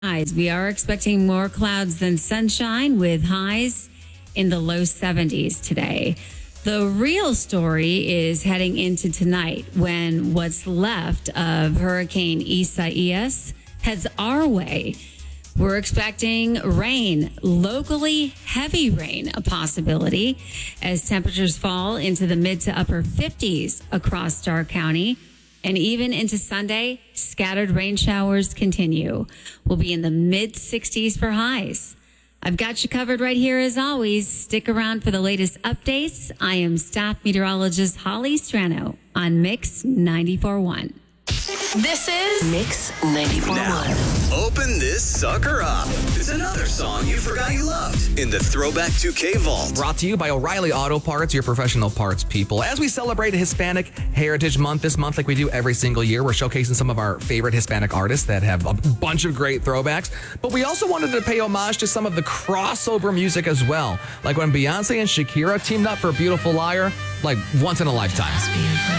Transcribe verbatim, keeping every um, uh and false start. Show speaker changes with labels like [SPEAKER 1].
[SPEAKER 1] Highs. We are expecting more clouds than sunshine with highs in the low seventies today. The real story is heading into tonight when what's left of Hurricane Isaias heads our way. We're expecting rain, locally heavy rain, a possibility as temperatures fall into the mid to upper fifties across Stark County. And even into Sunday, scattered rain showers continue. We'll be in the mid sixties for highs. I've got you covered right here as always. Stick around for the latest updates. I am staff meteorologist Holly Strano on Mix ninety-four point one.
[SPEAKER 2] This is Mix ninety-four point one.
[SPEAKER 3] Now, open this sucker up. It's another song you forgot you loved in the Throwback two K Vault.
[SPEAKER 4] Brought to you by O'Reilly Auto Parts, your professional parts people. As we celebrate Hispanic Heritage Month this month, like we do every single year, we're showcasing some of our favorite Hispanic artists that have a bunch of great throwbacks. But we also wanted to pay homage to some of the crossover music as well. Like when Beyonce and Shakira teamed up for Beautiful Liar, like once in a lifetime.